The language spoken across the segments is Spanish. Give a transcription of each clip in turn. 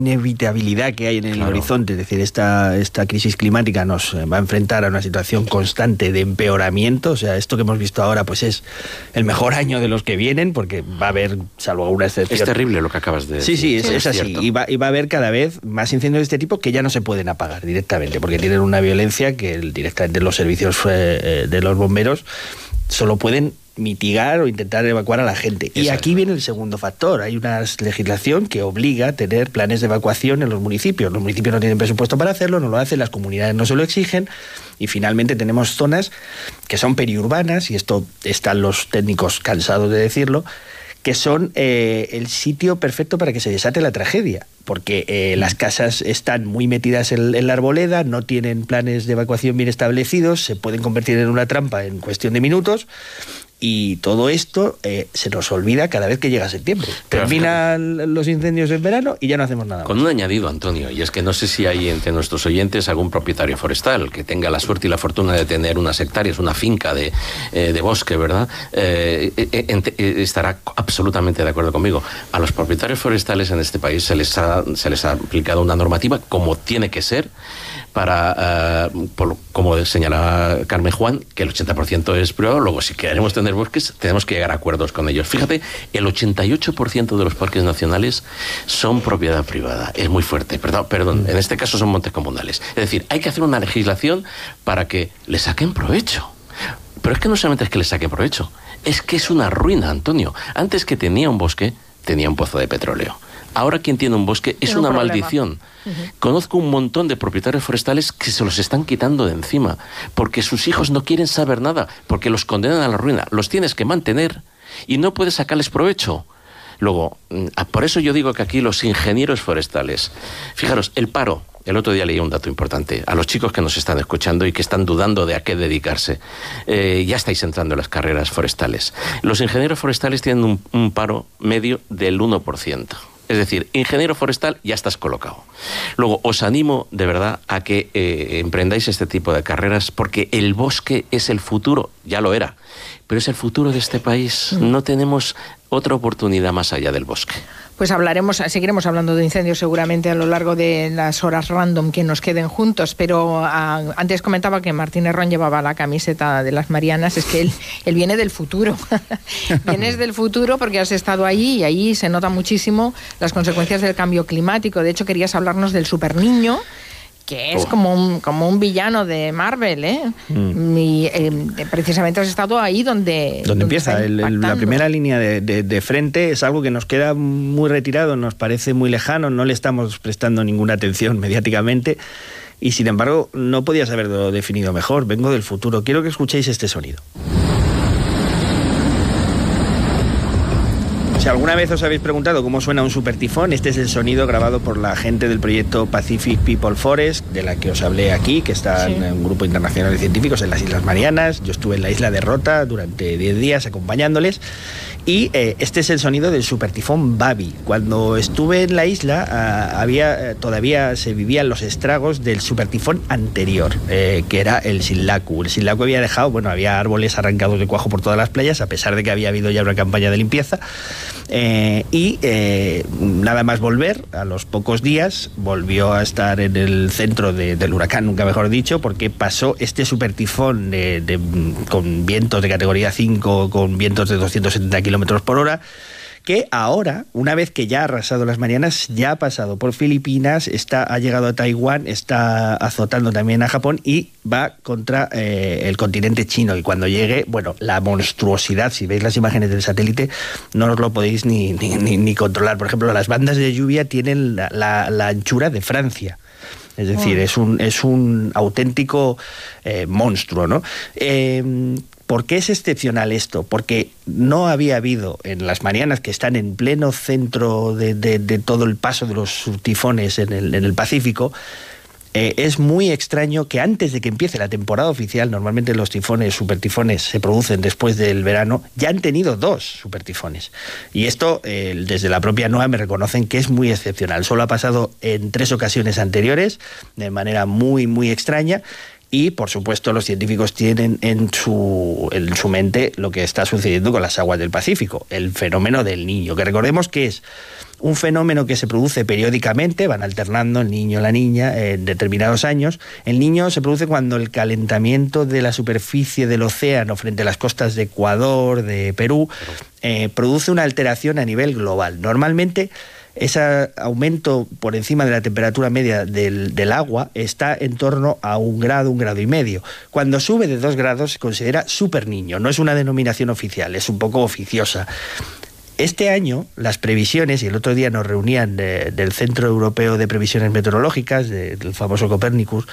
inevitabilidad que hay en el horizonte, es decir, esta crisis climática nos va a enfrentar a una situación constante de empeoramiento. O sea, esto que hemos visto ahora pues es el mejor año de los que vienen, porque va a haber, salvo alguna excepción... Es terrible lo que acabas de decir. Sí, es así. Y va a haber cada vez más incendios de este tipo que ya no se pueden apagar directamente, porque tienen una violencia que directamente los servicios de los bomberos solo pueden mitigar o intentar evacuar a la gente. Exacto. Y aquí viene el segundo factor. Hay una legislación que obliga a tener planes de evacuación en los municipios. Los municipios no tienen presupuesto para hacerlo, no lo hacen, las comunidades no se lo exigen, y finalmente tenemos zonas que son periurbanas, y esto están los técnicos cansados de decirlo, que son el sitio perfecto para que se desate la tragedia, porque las casas están muy metidas en la arboleda, no tienen planes de evacuación bien establecidos, se pueden convertir en una trampa en cuestión de minutos, y todo esto se nos olvida cada vez que llega septiembre. Terminan los incendios en verano y ya no hacemos nada más. Con un añadido, Antonio, y es que no sé si hay entre nuestros oyentes algún propietario forestal que tenga la suerte y la fortuna de tener unas hectáreas, una finca de bosque, ¿verdad? Estará absolutamente de acuerdo conmigo. A los propietarios forestales en este país se les ha aplicado una normativa como tiene que ser, para, como señalaba Carmen Juan, que el 80% es privado. Luego, si queremos tener bosques, tenemos que llegar a acuerdos con ellos. Fíjate, el 88% de los parques nacionales son propiedad privada. Es muy fuerte, perdón, en este caso son montes comunales. Es decir, hay que hacer una legislación para que le saquen provecho. Pero es que no solamente es que le saquen provecho, es que es una ruina, Antonio. Antes que tenía un bosque, tenía un pozo de petróleo. Ahora quien tiene un bosque es una maldición. Conozco un montón de propietarios forestales que se los están quitando de encima, porque sus hijos no quieren saber nada, porque los condenan a la ruina. Los tienes que mantener y no puedes sacarles provecho. Luego, por eso yo digo que aquí los ingenieros forestales, fijaros, el paro. El otro día leí un dato importante. A los chicos que nos están escuchando y que están dudando de a qué dedicarse, ya estáis entrando en las carreras forestales. Los ingenieros forestales tienen un paro medio del 1%. Es decir, ingeniero forestal, ya estás colocado. Luego, os animo de verdad a que emprendáis este tipo de carreras, porque el bosque es el futuro, ya lo era, pero es el futuro de este país. No tenemos otra oportunidad más allá del bosque. Pues seguiremos hablando de incendios seguramente a lo largo de las horas random que nos queden juntos, pero antes comentaba que Martín Herrón llevaba la camiseta de las Marianas. Es que él viene del futuro. Vienes del futuro porque has estado allí y ahí se nota muchísimo las consecuencias del cambio climático. De hecho, querías hablarnos del superniño, que es como un villano de Marvel, ¿eh? Y precisamente has estado ahí donde empieza. La primera línea de frente es algo que nos queda muy retirado, nos parece muy lejano, no le estamos prestando ninguna atención mediáticamente, y sin embargo no podías haberlo definido mejor. Vengo del futuro. Quiero que escuchéis este sonido. Si alguna vez os habéis preguntado cómo suena un supertifón, este es el sonido grabado por la gente del proyecto Pacific People Forest, de la que os hablé aquí, que está en un grupo internacional de científicos en las Islas Marianas. Yo estuve en la isla de Rota durante 10 días acompañándoles, y este es el sonido del supertifón Babi. Cuando estuve en la isla todavía se vivían los estragos del supertifón anterior, que era el Sinlaku. El Sinlaku había dejado, había árboles arrancados de cuajo por todas las playas, a pesar de que había habido ya una campaña de limpieza. Nada más volver, a los pocos días volvió a estar en el centro del huracán, nunca mejor dicho, porque pasó este supertifón con vientos de categoría 5, con vientos de 270 kilómetros por hora, que ahora, una vez que ya ha arrasado las Marianas, ya ha pasado por Filipinas, ha llegado a Taiwán, está azotando también a Japón y va contra el continente chino. Y cuando llegue, la monstruosidad, si veis las imágenes del satélite, no os lo podéis ni controlar. Por ejemplo, las bandas de lluvia tienen la anchura de Francia. Es decir, es un auténtico monstruo, ¿no? ¿Por qué es excepcional esto? Porque no había habido en las Marianas, que están en pleno centro de todo el paso de los tifones en el Pacífico, es muy extraño que antes de que empiece la temporada oficial, normalmente los tifones, supertifones, se producen después del verano, ya han tenido 2 supertifones. Y esto, desde la propia NOAA me reconocen que es muy excepcional. Solo ha pasado en 3 ocasiones anteriores, de manera muy, muy extraña. y, por supuesto, los científicos tienen en su mente lo que está sucediendo con las aguas del Pacífico, el fenómeno del Niño, que recordemos que es un fenómeno que se produce periódicamente, van alternando el niño y la niña en determinados años. El Niño se produce cuando el calentamiento de la superficie del océano frente a las costas de Ecuador, de Perú, produce una alteración a nivel global. Normalmente, ese aumento por encima de la temperatura media del agua está en torno a 1 grado, 1,5 grados. Cuando sube de 2 grados se considera superniño. No es una denominación oficial, es un poco oficiosa. Este año, las previsiones, y el otro día nos reunían del Centro Europeo de Previsiones Meteorológicas, del famoso Copernicus,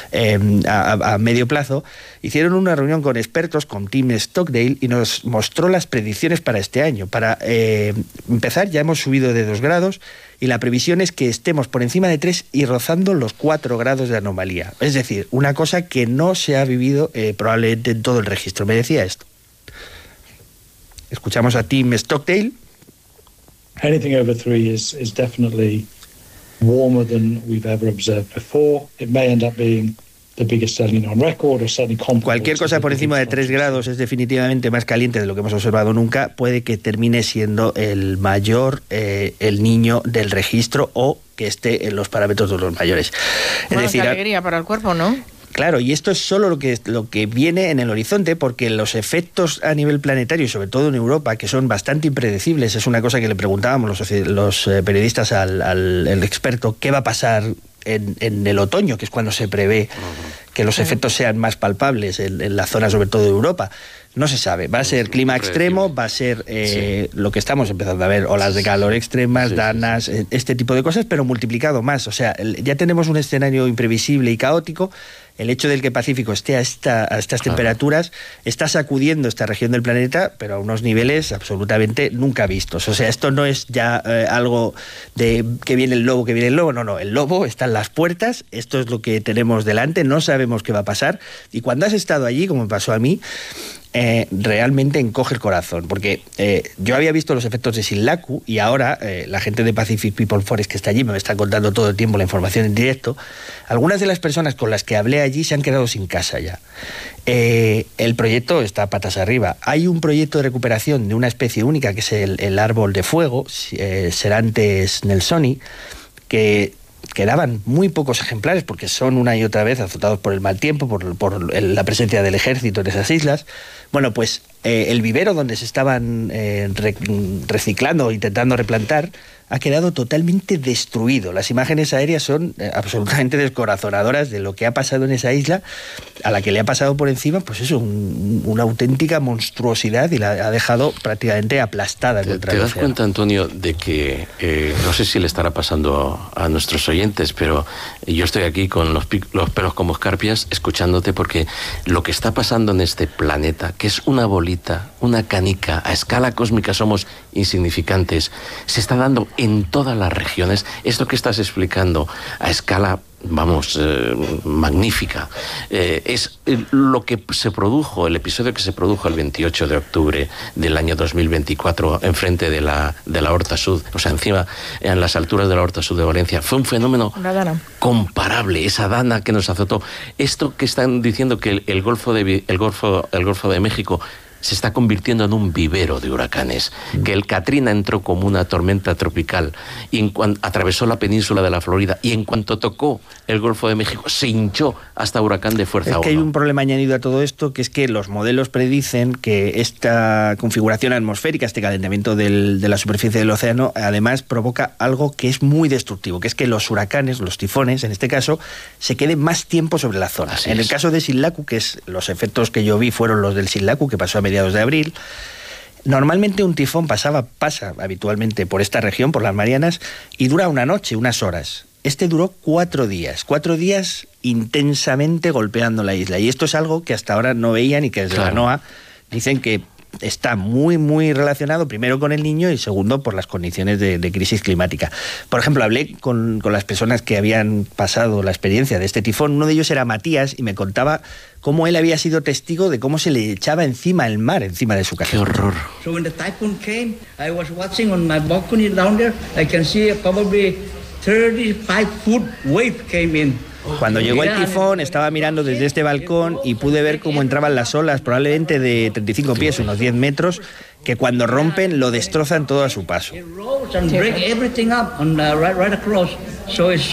a medio plazo, hicieron una reunión con expertos, con Tim Stockdale, y nos mostró las predicciones para este año. Para empezar, ya hemos subido de 2 grados, y la previsión es que estemos por encima de 3 y rozando los 4 grados de anomalía. Es decir, una cosa que no se ha vivido probablemente en todo el registro. Me decía esto. Escuchamos a Tim Stockdale. Anything over 3 is definitely warmer than we've ever observed before. It may end up being the biggest El Niño on record, or certainly comparable. Cualquier cosa por encima de 3 grados es definitivamente más caliente de lo que hemos observado nunca. Puede que termine siendo el mayor El Niño del registro, o que esté en los parámetros de los mayores. Bueno, es decir, qué alegría para el cuerpo, ¿no? Claro, y esto es solo lo que viene en el horizonte, porque los efectos a nivel planetario, y sobre todo en Europa, que son bastante impredecibles, es una cosa que le preguntábamos los periodistas al experto, ¿qué va a pasar en el otoño, que es cuando se prevé que los efectos sean más palpables en la zona, sobre todo de Europa? No se sabe. Va a ser clima extremo, va a ser lo que estamos empezando a ver, olas de calor extremas, danas, este tipo de cosas, pero multiplicado más. O sea, ya tenemos un escenario imprevisible y caótico. El hecho del que el Pacífico esté a estas temperaturas está sacudiendo esta región del planeta, pero a unos niveles absolutamente nunca vistos. O sea, esto no es ya algo de que viene el lobo, no, el lobo está en las puertas, esto es lo que tenemos delante, no sabemos qué va a pasar, y cuando has estado allí, como me pasó a mí, realmente encoge el corazón, porque yo había visto los efectos de Sinlaku, y ahora la gente de Pacific People Forest que está allí me está contando todo el tiempo la información en directo. Algunas de las personas con las que hablé allí se han quedado sin casa ya. El proyecto está patas arriba. Hay un proyecto de recuperación de una especie única, que es el árbol de fuego, Serantes nelsoni, que quedaban muy pocos ejemplares porque son una y otra vez azotados por el mal tiempo, por la presencia del ejército en esas islas. Bueno, pues el vivero donde se estaban reciclando, intentando replantar, ha quedado totalmente destruido. Las imágenes aéreas son absolutamente descorazonadoras de lo que ha pasado en esa isla, a la que le ha pasado por encima, pues eso, una auténtica monstruosidad, y la ha dejado prácticamente aplastada contra el océano. ¿Te das cuenta, Antonio, de que, no sé si le estará pasando a nuestros oyentes, pero yo estoy aquí con los pelos como escarpias escuchándote, porque lo que está pasando en este planeta, que es una bolita, una canica, a escala cósmica somos insignificantes, se está dando en todas las regiones. Esto que estás explicando a escala, vamos, magnífica, es lo que se produjo, el episodio que se produjo el 28 de octubre del año 2024 enfrente de la Horta Sud, o sea, encima, en las alturas de la Horta Sud de Valencia. Fue un fenómeno comparable, esa dana que nos azotó. Esto que están diciendo, que el Golfo de México se está convirtiendo en un vivero de huracanes, que el Katrina entró como una tormenta tropical y atravesó la península de la Florida, y en cuanto tocó el Golfo de México se hinchó hasta huracán de fuerza 1. Es que hay un problema añadido a todo esto, que es que los modelos predicen que esta configuración atmosférica, este calentamiento de la superficie del océano, además provoca algo que es muy destructivo, que es que los huracanes, los tifones, en este caso, se queden más tiempo sobre la zona. En el caso de Sinlaku, que es los efectos que yo vi fueron los del Sinlaku, que pasó a mediados de abril. Normalmente un tifón pasa habitualmente por esta región, por las Marianas, y dura una noche, unas horas. Este duró 4 días, 4 días intensamente golpeando la isla, y esto es algo que hasta ahora no veían, y que desde la NOAA dicen que está muy, muy relacionado, primero con el Niño y segundo por las condiciones de crisis climática. Por ejemplo, hablé con las personas que habían pasado la experiencia de este tifón. Uno de ellos era Matías, y me contaba cómo él había sido testigo de cómo se le echaba encima el mar, encima de su casa. ¡Qué horror! So when the typhoon came, I was watching on my balcony down there. I can see probably 35-foot wave came in. Cuando llegó el tifón estaba mirando desde este balcón y pude ver cómo entraban las olas, probablemente de 35 pies, unos 10 metros, que cuando rompen lo destrozan todo a su paso.